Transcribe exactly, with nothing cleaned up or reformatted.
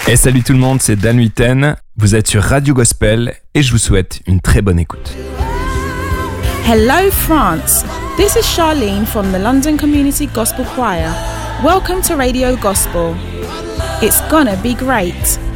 Et salut tout le monde, c'est Dan Huiten. Vous êtes sur Radio Gospel et je vous souhaite une très bonne écoute. Hello France, this is Charlene from the London Community Gospel Choir. Welcome to Radio Gospel. It's gonna be great.